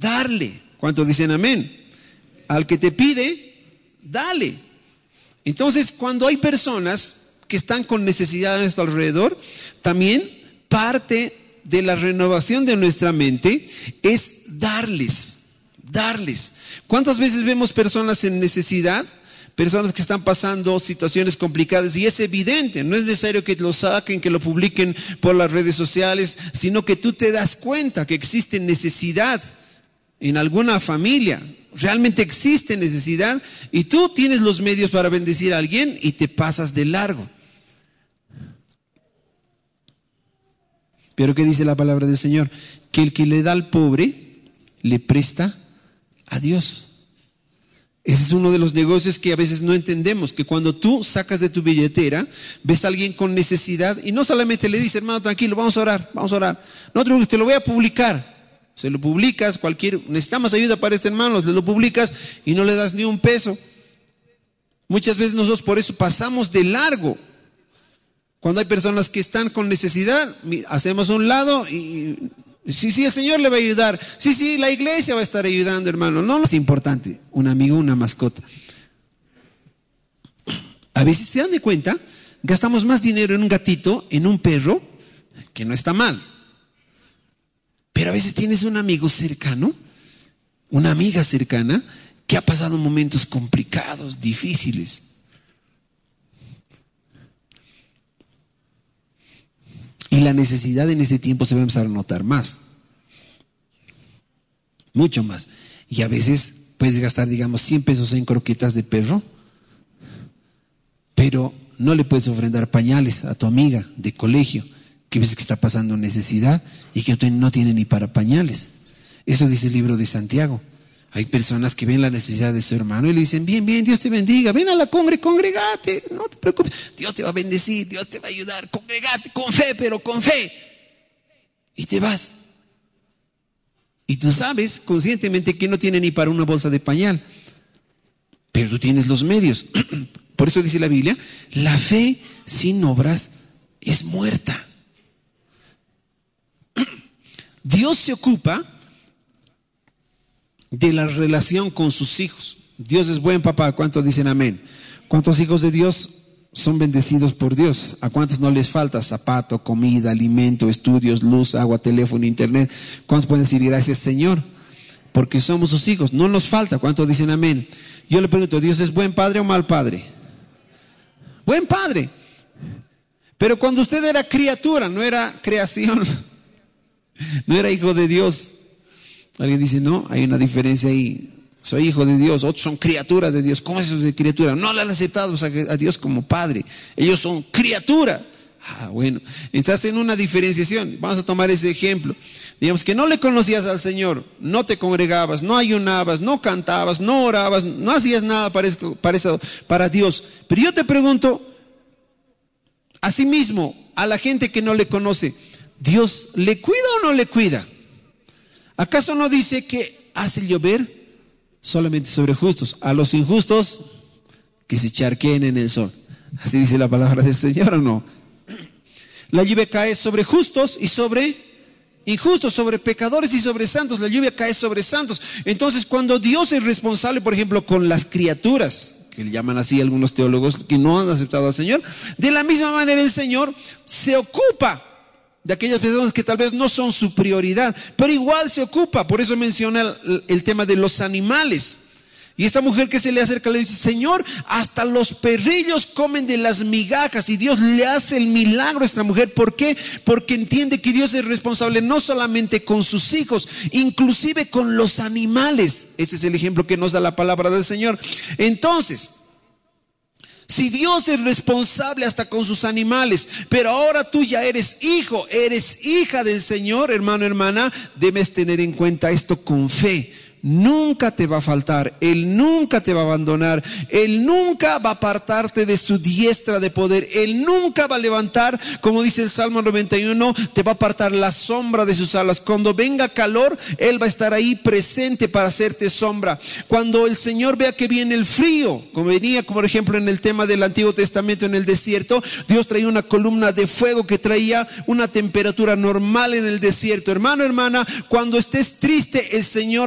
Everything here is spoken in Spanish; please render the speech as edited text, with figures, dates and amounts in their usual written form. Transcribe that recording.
darle. ¿Cuántos dicen amén? Al que te pide, dale. Entonces, cuando hay personas que están con necesidad a nuestro alrededor, también parte de la renovación de nuestra mente es darles. ¿Cuántas veces vemos personas en necesidad? Personas que están pasando situaciones complicadas y es evidente, no es necesario que lo saquen, que lo publiquen por las redes sociales, sino que tú te das cuenta que existe necesidad en alguna familia. Realmente existe necesidad y tú tienes los medios para bendecir a alguien y te pasas de largo. Pero ¿qué dice la palabra del Señor? Que el que le da al pobre, le presta a Dios. Ese es uno de los negocios que a veces no entendemos, que cuando tú sacas de tu billetera, ves a alguien con necesidad y no solamente le dices, hermano, tranquilo, vamos a orar. No te preocupes, te lo voy a publicar. Se lo publicas, necesitamos ayuda para este hermano, le lo publicas y no le das ni un peso. Muchas veces nosotros por eso pasamos de largo. Cuando hay personas que están con necesidad, hacemos a un lado y sí, el Señor le va a ayudar. Sí, la iglesia va a estar ayudando, hermano. No es importante, un amigo, una mascota. A veces se dan de cuenta, gastamos más dinero en un gatito, en un perro, que no está mal. Pero a veces tienes un amigo cercano, una amiga cercana, que ha pasado momentos complicados, difíciles. Y la necesidad en ese tiempo se va a empezar a notar más. Mucho más. Y a veces puedes gastar, digamos, 100 pesos en croquetas de perro, pero no le puedes ofrendar pañales a tu amiga de colegio, que ves que está pasando necesidad y que no tiene ni para pañales. Eso dice el libro de Santiago. Hay personas que ven la necesidad de su hermano y le dicen, bien, Dios te bendiga, ven a la congregate, no te preocupes, Dios te va a bendecir, Dios te va a ayudar, congregate con fe, pero con fe. Y te vas. Y tú sabes conscientemente que no tiene ni para una bolsa de pañal, pero tú tienes los medios. Por eso dice la Biblia, la fe sin obras es muerta. Dios se ocupa de la relación con sus hijos. Dios es buen papá. ¿Cuántos dicen amén? ¿Cuántos hijos de Dios son bendecidos por Dios? ¿A cuántos no les falta zapato, comida, alimento, estudios, luz, agua, teléfono, internet? ¿Cuántos pueden decir gracias, Señor? Porque somos sus hijos, no nos falta. ¿Cuántos dicen amén? Yo le pregunto, ¿Dios es buen padre o mal padre? Buen padre. Pero cuando usted era criatura, no era creación, no era hijo de Dios. Alguien dice, no, hay una diferencia ahí. Soy hijo de Dios, otros son criaturas de Dios. ¿Cómo es eso de criatura? No le han aceptado a Dios como padre. Ellos son criatura. Bueno, entonces hacen una diferenciación. Vamos a tomar ese ejemplo. Digamos que no le conocías al Señor, no te congregabas, no ayunabas, no cantabas, no orabas, no hacías nada para Dios. Pero yo te pregunto, asimismo, a la gente que no le conoce, ¿Dios le cuida o no le cuida? ¿Acaso no dice que hace llover solamente sobre justos? A los injustos que se charqueen en el sol. Así dice la palabra del Señor, ¿o no? La lluvia cae sobre justos y sobre injustos, sobre pecadores y sobre santos. La lluvia cae sobre santos. Entonces, cuando Dios es responsable, por ejemplo, con las criaturas, que le llaman así algunos teólogos que no han aceptado al Señor, de la misma manera el Señor se ocupa de aquellas personas que tal vez no son su prioridad, pero igual se ocupa. Por eso menciona el tema de los animales. Y esta mujer que se le acerca le dice, Señor, hasta los perrillos comen de las migajas. Y Dios le hace el milagro a esta mujer. ¿Por qué? Porque entiende que Dios es responsable no solamente con sus hijos, inclusive con los animales. Este es el ejemplo que nos da la palabra del Señor. Entonces, si Dios es responsable hasta con sus animales, pero ahora tú ya eres hijo, eres hija del Señor, hermano, hermana, debes tener en cuenta esto con fe. Nunca te va a faltar, Él nunca te va a abandonar, Él nunca va a apartarte de su diestra de poder, Él nunca va a levantar, como dice el Salmo 91, te va a apartar la sombra de sus alas. Cuando venga calor, Él va a estar ahí presente para hacerte sombra. Cuando el Señor vea que viene el frío, como venía, como por ejemplo en el tema del Antiguo Testamento en el desierto, Dios traía una columna de fuego que traía una temperatura normal en el desierto. Hermano, hermana, cuando estés triste, el Señor